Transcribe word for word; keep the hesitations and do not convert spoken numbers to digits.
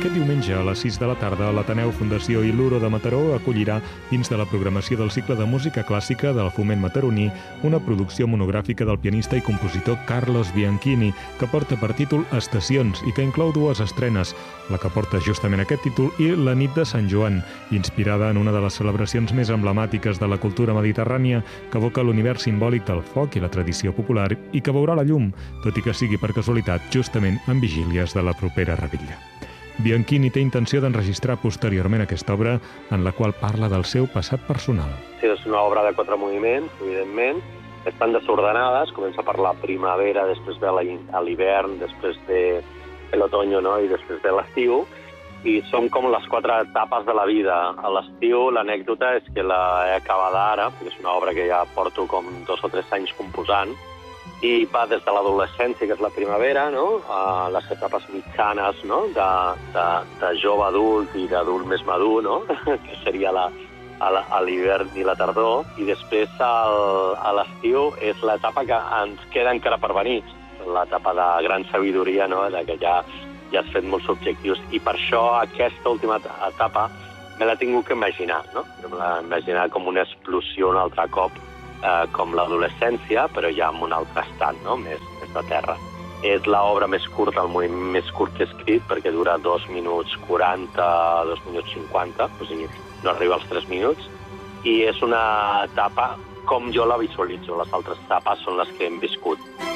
Aquest diumenge a les sis de la tarda, l'Ateneu Fundació Il·luro de Mataró acollirà, dins de la programació del cicle de música clàssica del Foment Mataroní, una producció monogràfica del pianista i compositor Carlos Bianchini, que porta per títol Estacions i que inclou dues estrenes, la que porta justament aquest títol i La nit de Sant Joan, inspirada en una de les celebracions més emblemàtiques de la cultura mediterrània que evoca l'univers simbòlic del foc i la tradició popular i que veurà la llum, tot i que sigui per casualitat justament en vigílies de la propera revetlla. Bianchini té intenció d'enregistrar posteriorment aquesta obra, en la qual parla del seu passat personal. Sí, és una obra de quatre moviments, evidentment. Estan desordenades, comença per la primavera, després de l'hivern, després de l'otoño, no? I després de l'estiu, i són com les quatre etapes de la vida. A l'estiu, l'anècdota és que l'he acabada ara, perquè és una obra que ja porto com dos o tres anys composant, i va des de l'adolescència, que és la primavera, no? A les etapes mitjanes, no? de, de, de jove adult i d'adult més madur, no? Que seria la, a l'hivern i la tardor, i després el, a l'estiu és l'etapa que ens queda encara per venir, l'etapa de gran sabidoria, no? De que ja, ja has fet molts objectius, i per això aquesta última etapa me l'he tingut que imaginar, no? Me l'he imaginat com una explosió un altre cop, Eh, com l'adolescència, però ja en un altre estat, no? més, més de terra. És l'obra més curta, el moviment més curt que he escrit, perquè dura dos minuts quaranta, dos minuts cinquanta, o sigui, no arriba als tres minuts, i és una etapa com jo la visualitzo. Les altres etapes són les que hem viscut.